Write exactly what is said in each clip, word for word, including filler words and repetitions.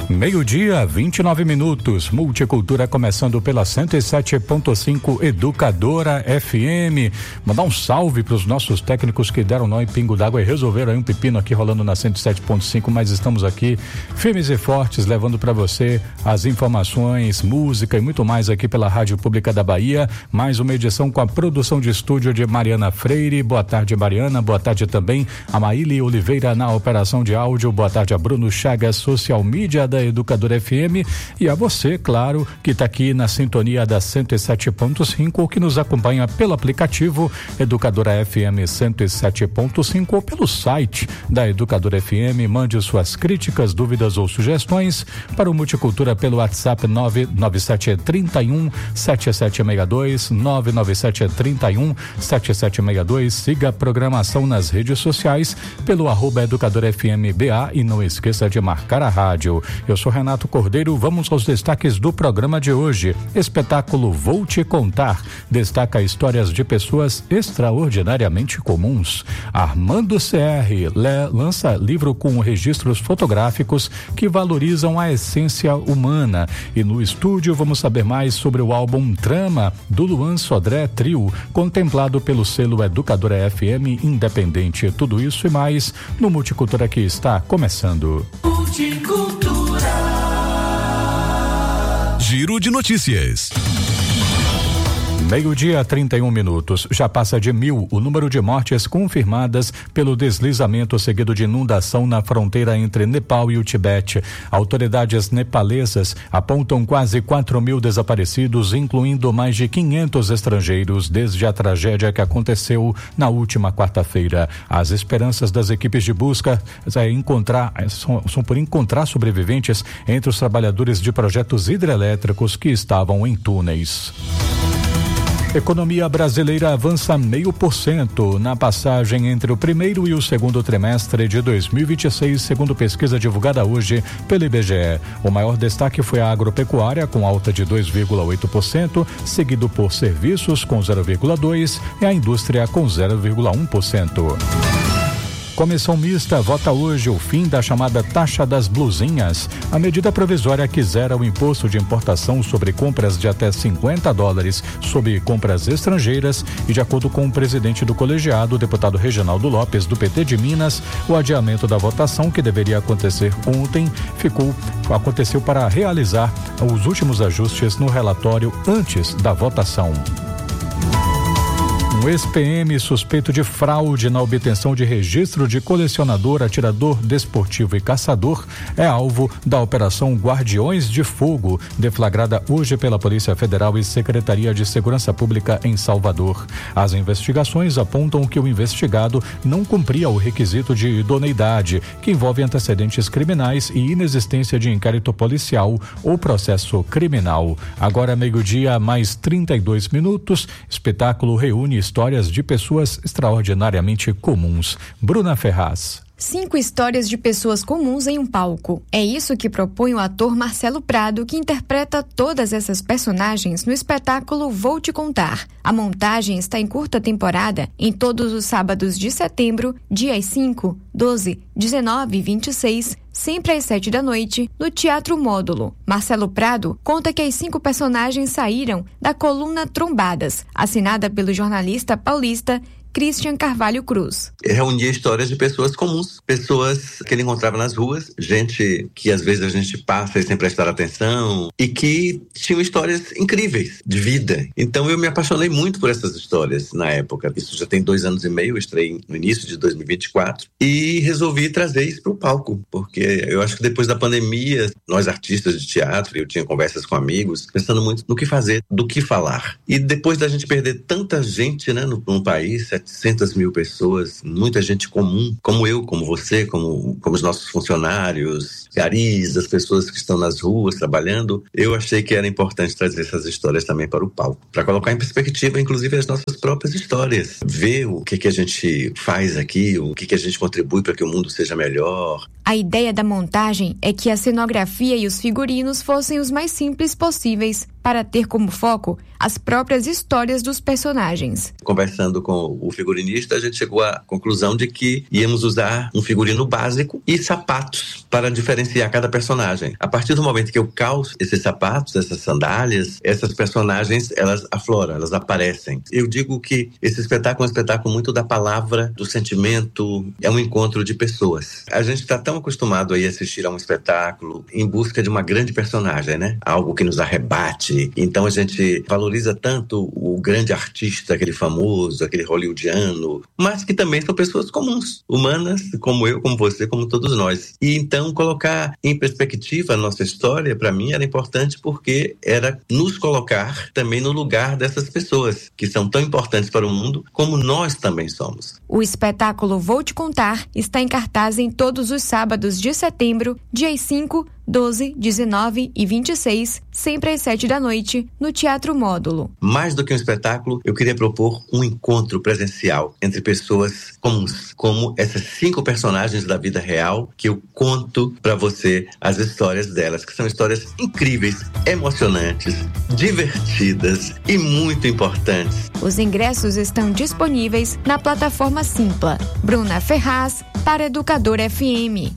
Meio-dia, vinte e nove minutos. Multicultura começando pela cento e sete ponto cinco Educadora F M. Mandar um salve para os nossos técnicos que deram nó em pingo d'água e resolveram aí um pepino aqui rolando na cento e sete ponto cinco, mas estamos aqui firmes e fortes, levando para você as informações, música e muito mais aqui pela Rádio Pública da Bahia. Mais uma edição com a produção de estúdio de Mariana Freire. Boa tarde, Mariana. Boa tarde também a Maíli Oliveira na operação de áudio. Boa tarde a Bruno Chagas, social media da Educadora F M, e a você, claro, que está aqui na sintonia da cento e sete ponto cinco ou que nos acompanha pelo aplicativo Educadora F M cento e sete ponto cinco ou pelo site da Educadora F M. Mande suas críticas, dúvidas ou sugestões para o Multicultura pelo WhatsApp nove nove sete três um sete sete seis dois, nove nove sete três um sete sete seis dois. Siga a programação nas redes sociais pelo arroba Educadora F M B A e não esqueça de marcar a rádio. Eu sou Renato Cordeiro, vamos aos destaques do programa de hoje. Espetáculo Vou Te Contar destaca histórias de pessoas extraordinariamente comuns. Armando C R le, lança livro com registros fotográficos que valorizam a essência humana. E no estúdio vamos saber mais sobre o álbum Trama do Luan Sodré Trio, contemplado pelo selo Educadora F M Independente. Tudo isso e mais no Multicultura que está começando. Multicultura. Giro de notícias. Meio-dia, trinta e um minutos. Já passa de mil o número de mortes confirmadas pelo deslizamento seguido de inundação na fronteira entre Nepal e o Tibete. Autoridades nepalesas apontam quase quatro mil desaparecidos, incluindo mais de quinhentos estrangeiros, desde a tragédia que aconteceu na última quarta-feira. As esperanças das equipes de busca é encontrar, são, são por encontrar sobreviventes entre os trabalhadores de projetos hidrelétricos que estavam em túneis. Economia brasileira avança meio por cento na passagem entre o primeiro e o segundo trimestre de dois mil e vinte e seis, segundo pesquisa divulgada hoje pelo I B G E. O maior destaque foi a agropecuária, com alta de dois vírgula oito por cento, seguido por serviços com zero vírgula dois por cento e a indústria com zero vírgula um por cento. Comissão mista vota hoje o fim da chamada taxa das blusinhas. A medida provisória que zera o imposto de importação sobre compras de até cinquenta dólares sobre compras estrangeiras e, de acordo com o presidente do colegiado, o deputado Reginaldo Lopes, do P T de Minas, o adiamento da votação, que deveria acontecer ontem, ficou, aconteceu para realizar os últimos ajustes no relatório antes da votação. Um ex-P M suspeito de fraude na obtenção de registro de colecionador, atirador desportivo e caçador é alvo da Operação Guardiões de Fogo, deflagrada hoje pela Polícia Federal e Secretaria de Segurança Pública em Salvador. As investigações apontam que o investigado não cumpria o requisito de idoneidade, que envolve antecedentes criminais e inexistência de inquérito policial ou processo criminal. Agora, meio-dia, mais trinta e dois minutos, espetáculo reúne histórias de pessoas extraordinariamente comuns. Bruna Ferraz. Cinco histórias de pessoas comuns em um palco. É isso que propõe o ator Marcelo Prado, que interpreta todas essas personagens no espetáculo Vou Te Contar. A montagem está em curta temporada em todos os sábados de setembro, dias cinco, doze, dezenove e vinte e seis, sempre às sete da noite, no Teatro Módulo. Marcelo Prado conta que as cinco personagens saíram da coluna Trombadas, assinada pelo jornalista paulista Christian Carvalho Cruz. Reunia histórias de pessoas comuns, pessoas que ele encontrava nas ruas, gente que às vezes a gente passa e sem prestar atenção, e que tinham histórias incríveis de vida. Então eu me apaixonei muito por essas histórias na época. Isso já tem dois anos e meio, eu estrei no início de dois mil e vinte e quatro, e resolvi trazer isso para o palco, porque eu acho que depois da pandemia, nós artistas de teatro, eu tinha conversas com amigos, pensando muito no que fazer, do que falar. E depois da gente perder tanta gente, né, no, no país, setecentas mil pessoas, muita gente comum, como eu, como você, como, como os nossos funcionários, garis, as pessoas que estão nas ruas trabalhando, eu achei que era importante trazer essas histórias também para o palco, para colocar em perspectiva, inclusive, as nossas próprias histórias, ver o que, que a gente faz aqui, o que, que a gente contribui para que o mundo seja melhor. A ideia da montagem é que a cenografia e os figurinos fossem os mais simples possíveis, para ter como foco as próprias histórias dos personagens. Conversando com o figurinista, a gente chegou à conclusão de que íamos usar um figurino básico e sapatos para diferenciar cada personagem. A partir do momento que eu calço esses sapatos, essas sandálias, essas personagens, elas afloram, elas aparecem. Eu digo que esse espetáculo é um espetáculo muito da palavra, do sentimento, é um encontro de pessoas. A gente está tão acostumado aí a assistir a um espetáculo em busca de uma grande personagem, né? Algo que nos arrebate. Então a gente valoriza tanto o grande artista, aquele famoso, aquele hollywoodiano, mas que também são pessoas comuns, humanas, como eu, como você, como todos nós. E então colocar em perspectiva a nossa história, para mim, era importante porque era nos colocar também no lugar dessas pessoas, que são tão importantes para o mundo, como nós também somos. O espetáculo Vou Te Contar está em cartaz em todos os sábados de setembro, dias cinco, doze, dezenove e vinte e seis, sempre às sete da noite, no Teatro Módulo. Mais do que um espetáculo, eu queria propor um encontro presencial entre pessoas comuns, como essas cinco personagens da vida real, que eu conto para você as histórias delas, que são histórias incríveis, emocionantes, divertidas e muito importantes. Os ingressos estão disponíveis na plataforma Simpla. Bruna Ferraz, para Educadora F M.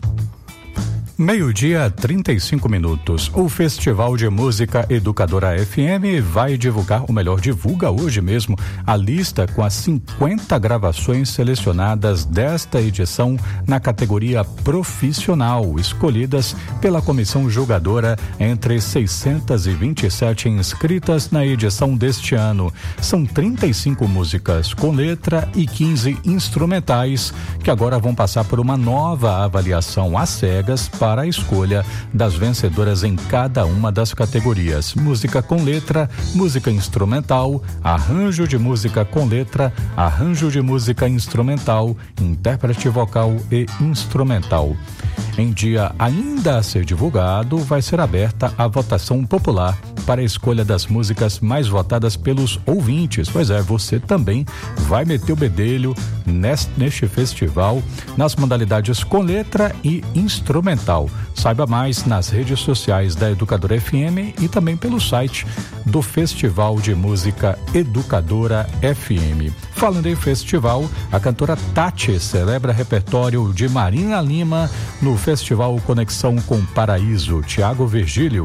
Meio-dia, trinta e cinco minutos. O Festival de Música Educadora F M vai divulgar, ou melhor, divulga hoje mesmo, a lista com as cinquenta gravações selecionadas desta edição na categoria profissional, escolhidas pela comissão julgadora entre seiscentas e vinte e sete inscritas na edição deste ano. São trinta e cinco músicas com letra e quinze instrumentais, que agora vão passar por uma nova avaliação às cegas para a escolha das vencedoras em cada uma das categorias: música com letra, música instrumental, arranjo de música com letra, arranjo de música instrumental, intérprete vocal e instrumental. Em dia ainda a ser divulgado, vai ser aberta a votação popular para a escolha das músicas mais votadas pelos ouvintes. Pois é, você também vai meter o bedelho neste, neste festival, nas modalidades com letra e instrumental. Saiba mais nas redes sociais da Educadora F M e também pelo site do Festival de Música Educadora F M. Falando em festival, a cantora Tati celebra repertório de Marina Lima no Festival Conexão com Paraíso. Tiago Virgílio.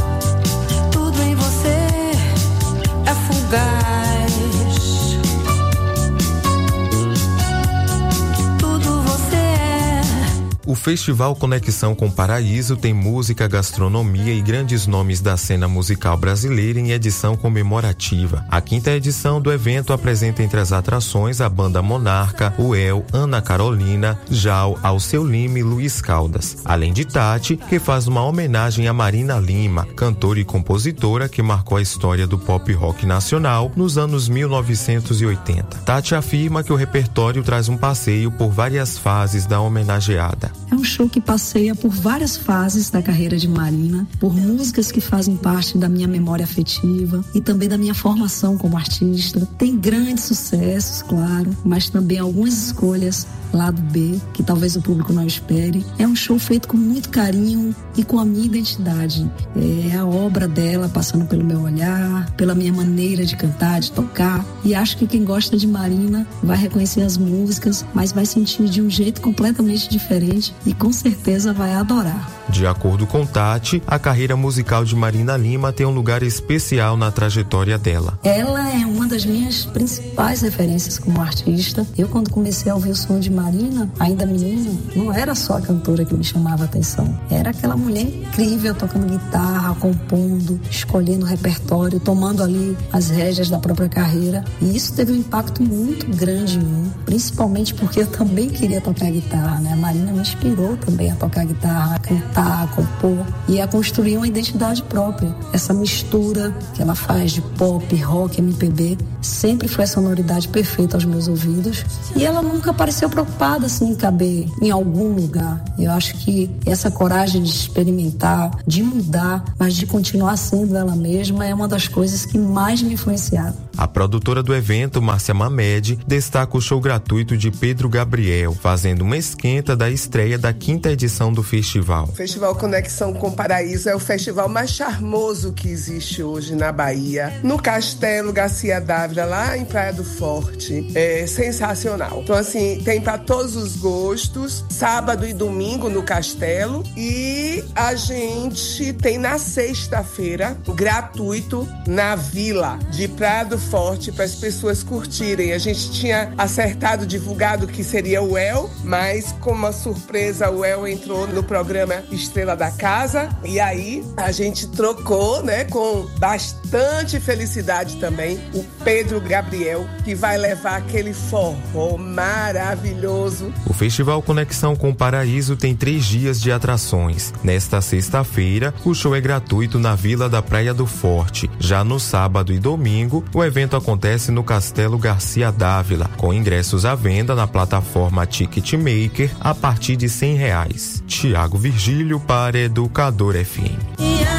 Tudo em você é fugaz. O Festival Conexão com Paraíso tem música, gastronomia e grandes nomes da cena musical brasileira em edição comemorativa. A quinta edição do evento apresenta entre as atrações a banda Monarca, o El, Ana Carolina, Jal, Alceu Lima e Luiz Caldas. Além de Tati, que faz uma homenagem a Marina Lima, cantora e compositora que marcou a história do pop rock nacional nos anos mil novecentos e oitenta. Tati afirma que o repertório traz um passeio por várias fases da homenageada. É um show que passeia por várias fases da carreira de Marina, por músicas que fazem parte da minha memória afetiva e também da minha formação como artista. Tem grandes sucessos, claro, mas também algumas escolhas lado B, que talvez o público não espere. É um show feito com muito carinho e com a minha identidade. É a obra dela passando pelo meu olhar, pela minha maneira de cantar, de tocar. E acho que quem gosta de Marina vai reconhecer as músicas, mas vai sentir de um jeito completamente diferente e com certeza vai adorar. De acordo com Tati, a carreira musical de Marina Lima tem um lugar especial na trajetória dela. Ela é uma das minhas principais referências como artista. Eu, quando comecei a ouvir o som de Marina, ainda menina, não era só a cantora que me chamava a atenção. Era aquela mulher incrível tocando guitarra, compondo, escolhendo o repertório, tomando ali as rédeas da própria carreira. E isso teve um impacto muito grande em mim, principalmente porque eu também queria tocar guitarra, né? A Marina me inspirou também a tocar guitarra, a cantar, a compor e a construir uma identidade própria. Essa mistura que ela faz de pop, rock, M P B sempre foi a sonoridade perfeita aos meus ouvidos e ela nunca pareceu preocupada assim em caber em algum lugar. Eu acho que essa coragem de experimentar, de mudar, mas de continuar sendo ela mesma é uma das coisas que mais me influenciaram. A produtora do evento, Márcia Mamed, destaca o show gratuito de Pedro Gabriel, fazendo uma esquenta da estreia da quinta edição do festival. O Festival Conexão com Paraíso é o festival mais charmoso que existe hoje na Bahia, no Castelo Garcia Dávila, lá em Praia do Forte. É sensacional. Então, assim, tem para todos os gostos, sábado e domingo no Castelo, e a gente tem na sexta-feira, gratuito, na Vila de Praia do Forte, para as pessoas curtirem. A gente tinha acertado, divulgado que seria o El, mas como uma surpresa, o El entrou no programa Estrela da Casa, e aí a gente trocou, né, com bastante felicidade também, o Pedro Gabriel, que vai levar aquele forró maravilhoso. O Festival Conexão com Paraíso tem três dias de atrações. Nesta sexta-feira, o show é gratuito na Vila da Praia do Forte. Já no sábado e domingo, o evento acontece no Castelo Garcia Dávila, com ingressos à venda na plataforma Ticketmaker a partir de cem reais. Tiago Virgílio para Educador F M.